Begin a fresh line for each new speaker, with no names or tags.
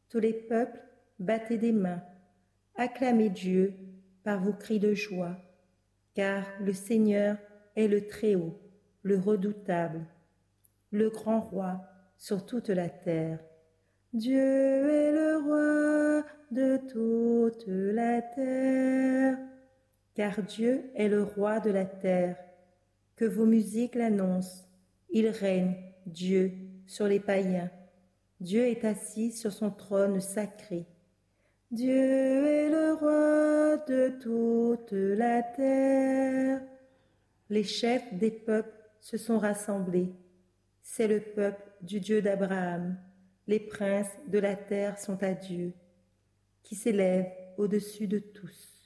Tous les peuples, battez des mains, acclamez Dieu par vos cris de joie, car le Seigneur est le Très-Haut, le redoutable, le grand roi sur toute la terre. Dieu est le roi de toute la terre, car Dieu est le roi de la terre. Que vos musiques l'annoncent. Il règne, Dieu, sur les païens. Dieu est assis sur son trône sacré. Dieu est le roi de toute la terre. Les chefs des peuples se sont rassemblés. C'est le peuple du Dieu d'Abraham. Les princes de la terre sont à Dieu, qui s'élève au-dessus de tous.